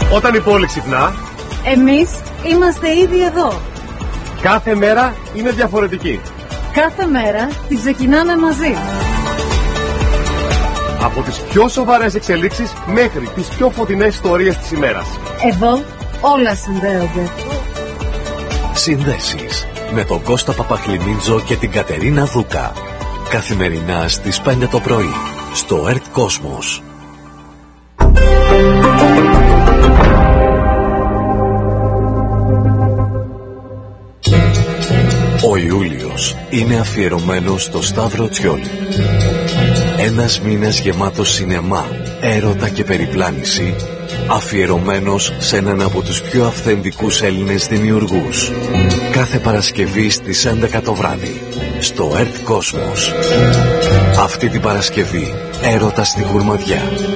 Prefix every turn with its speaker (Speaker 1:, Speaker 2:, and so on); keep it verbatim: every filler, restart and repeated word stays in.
Speaker 1: Όταν η πόλη ξυπνά,
Speaker 2: εμείς είμαστε ήδη εδώ.
Speaker 1: Κάθε μέρα είναι διαφορετική.
Speaker 2: Κάθε μέρα τη ξεκινάμε μαζί.
Speaker 1: Από τις πιο σοβαρές εξελίξεις μέχρι τις πιο φωτεινές ιστορίες της ημέρας.
Speaker 2: Εδώ όλα συνδέονται.
Speaker 3: Συνδέσεις με τον Κώστα Παπαχλιμίτζο και την Κατερίνα Δούκα. Καθημερινά στις πέντε το πρωί στο Earth Cosmos. Ο Ιούλιος είναι αφιερωμένος στο Σταύρο Τσιόλι. Ένας μήνας γεμάτος σινεμά, έρωτα και περιπλάνηση, αφιερωμένος σε έναν από τους πιο αυθεντικούς Έλληνες δημιουργούς. Κάθε Παρασκευή στις έντεκα το βράδυ στο Earth Cosmos. Αυτή την Παρασκευή, έρωτα στη Χουρμαδιά.